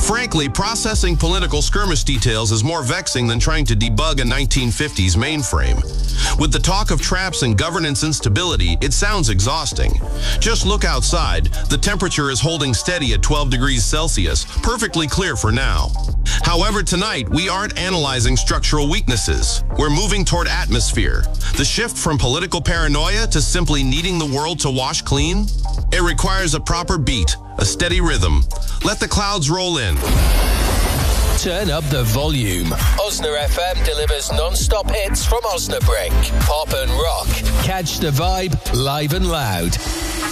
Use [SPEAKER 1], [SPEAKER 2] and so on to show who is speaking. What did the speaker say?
[SPEAKER 1] Frankly, processing political skirmish details is more vexing than trying to debug a 1950s mainframe. With the talk of traps and governance instability, it sounds exhausting. Just look outside. The temperature is holding steady at 12 degrees Celsius, perfectly clear for now. However, tonight, we aren't analyzing structural weaknesses. We're moving toward atmosphere. The shift from political paranoia to simply needing the world to wash clean? It requires a proper beat, a steady rhythm. Let the clouds roll in.
[SPEAKER 2] Turn up the volume. Osna FM delivers non-stop hits from Osnabrück. Pop and rock. Catch the vibe live and loud.